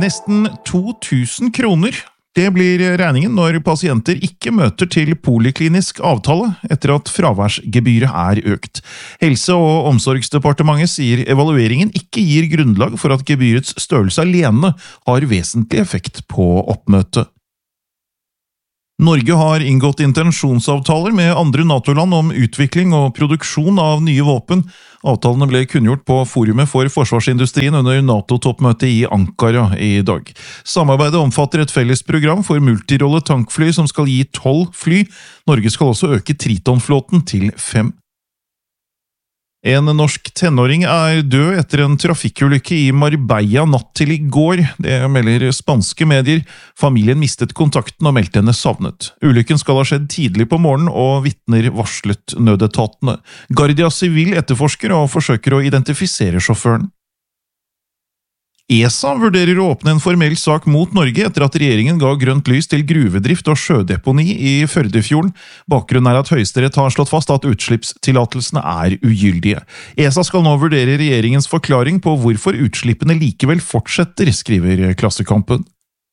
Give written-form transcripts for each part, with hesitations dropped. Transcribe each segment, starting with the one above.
Nesten 2000 kroner. Det blir regningen når pasienter ikke møter til poliklinisk avtale etter at fraværsgebyret er økt. Helse- og omsorgsdepartementet sier evalueringen ikke gir grunnlag for at gebyrets størrelse alene har vesentlig effekt på oppmøtet. Norge har inngått intensjonsavtaler med andre NATO-land om utvikling og produksjon av nye våpen. Avtalene ble kunngjort på Forumet for forsvarsindustrien under NATO-toppmøtet i Ankara i dag. Samarbeidet omfatter et felles program for multirolle tankfly som skal gi 12 fly. Norge skal også øke Triton-flåten til 5. En norsk tenåring er død etter en trafikkulykke i Marbella natt til i går. Det melder spanske medier. Familien mistet kontakten og meldte henne savnet. Ulykken skal ha skjedd tidlig på morgenen, og vitner varslet nødetatene. Guardia Civil etterforsker og forsøker å identifisere sjåføren. ESA vurderer å åpne en formell sak mot Norge etter at regjeringen ga grønt lys til gruvedrift og sjødeponi i Førdefjorden. Bakgrunnen er at Høyesterett har slått fast at utslippstillatelsene er ugyldige. ESA skal nå vurdere regjeringens forklaring på hvorfor utslippene likevel fortsetter, skriver Klassekampen.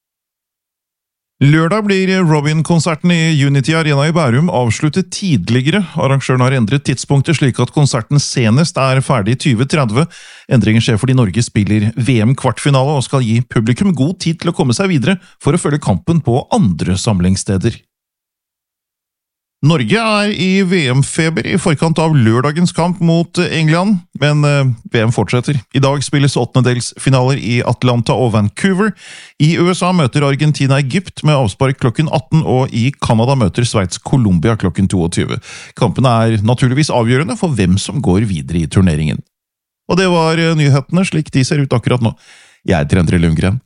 Lørdag blir Robin-konserten i Unity Arena i Bærum avsluttet tidligere. Arrangøren har endret tidspunktet slik at konserten senest er ferdig i 2030. Endringen skjer fordi Norge spiller VM-kvartfinale og skal gi publikum god tid til å komme seg videre for å følge kampen på andre samlingssteder. Norge er i VM-feber i forkant av lørdagens kamp mot England, men VM fortsetter. I dag spilles åttendedelsfinaler i Atlanta og Vancouver. I USA møter Argentina Egypt med avspark klokken 18, og i Canada møter Sveits Colombia klokken 22. Kampene er naturligvis avgjørende for hvem som går videre i turneringen. Og det var nyhetene slik de ser ut akkurat nå. Jeg heter Endre Lundgren.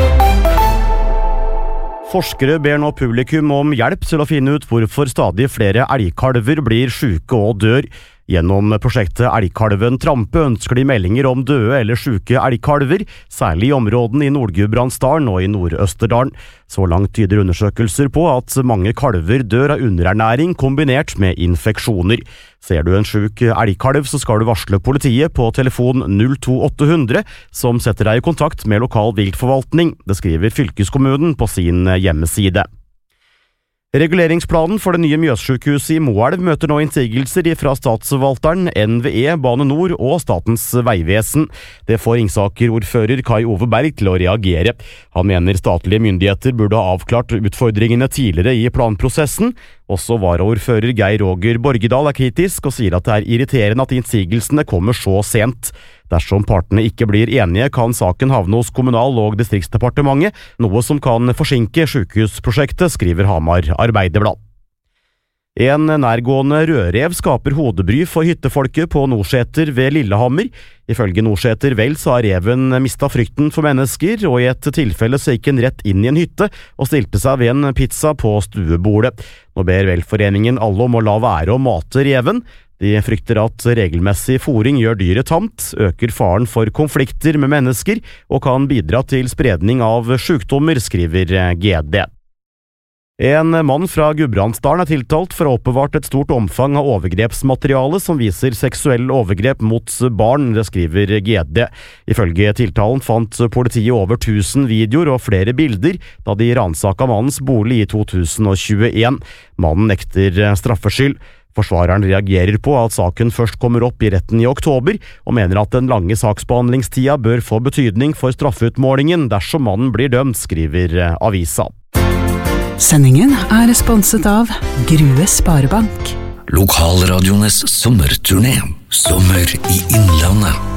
Forskere ber nå publikum om hjelp til å finne ut hvorfor stadig flere elgkalver blir syke og dør. Gjennom prosjektet Elgkalven Trampe ønsker de meldinger om døde eller syke elgkalver, særlig i områdene i Nord-Gudbrandsdalen og i Nord-Østerdalen. Så langt tyder undersøkelser på at mange kalver dør av underernæring kombinert med infeksjoner. Ser du en syk elgkalv, så skal du varsle politiet på telefon 02800, som setter deg i kontakt med lokal viltforvaltning. Det skriver fylkeskommunen på sin hjemmeside. Reguleringsplanen for det nye Mjøssykehuset i Moelv møter nå innsigelser fra statsforvalteren, NVE, Bane Nor og Statens vegvesen. Det får Ringsaker-ordfører Kai Ove Berg til å reagere. Han mener statlige myndigheter burde ha avklart utfordringene tidligere i planprosessen. Også varaordfører Geir Roger Borgedal er kritisk og sier at det er irriterende at innsigelsene kommer så sent. Dersom partene ikke blir enige, kan saken havne hos Kommunal- og Distriktsdepartementet, noe som kan forsinke sykehusprosjektet, skriver Hamar Arbeiderblad. En nærgående rødrev skaper hodebry for hyttefolket på Nordseter ved Lillehammer. Ifølge Nordseter Vel så har reven mistet frykten for mennesker, og i et tilfelle så gikk den rett inn i en hytte og stilte seg ved en pizza på stuebordet. Nå ber Velforeningen alle om å la være å mate reven. De frykter at regelmessig fôring gjør dyret tamt, øker faren for konflikter med mennesker og kan bidra til spredning av sykdommer, skriver GD. En mann fra Gudbrandsdalen er tiltalt for å ha oppbevart et stort omfang av overgrepsmateriale som viser seksuell overgrep mot barn, det skriver GD. Ifølge tiltalen fant politiet over 1000 videoer og flere bilder da de ransaket mannens bolig i 2021. Mannen nekter straffskyld. Forsvareren reagerer på at saken først kommer opp i retten i oktober, og mener at den lange saksbehandlingstida bør få betydning for straffeutmålingen dersom mannen blir dømt, skriver avisa. Sendingen er sponset av Grue Sparebank. Lokalradiones sommerturné. Sommer i Innlandet.